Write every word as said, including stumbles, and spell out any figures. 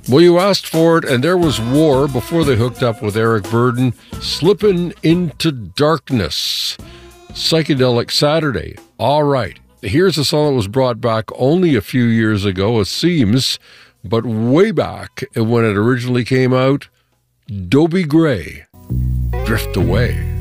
Well, you asked for it, and there was War before they hooked up with Eric Burdon. Slippin' Into Darkness. Psychedelic Saturday. All right. Here's a song that was brought back only a few years ago, it seems, but way back when it originally came out, Dobie Gray, Drift Away.